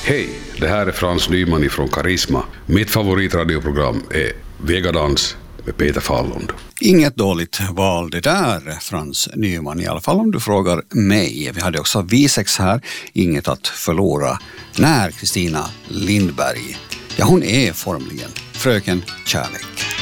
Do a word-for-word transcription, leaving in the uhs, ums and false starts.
Hej, det här är Frans Nyman ifrån Karisma. Mitt favoritradioprogram är Vegadans med Peter Fallund. Inget dåligt val det där, Frans Nyman, i alla fall om du frågar mig. Vi hade också Visex här, Inget att förlora, när Kristina Lindberg. Ja, hon är formligen fröken Kärlek.